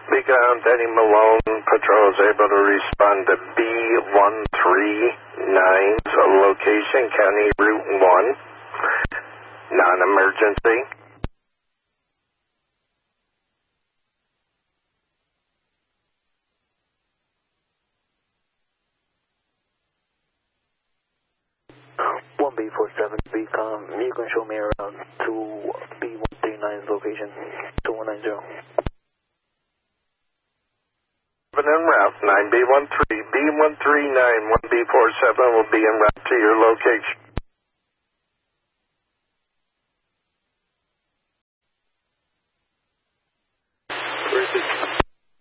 Beacon Eddie Malone, patrol is able to respond to B139's location, County Route 1, non-emergency. B47 Beacon, you can show me around to B139's location, 2190. En route, 9B13, B139, 1B47 will be en route to your location.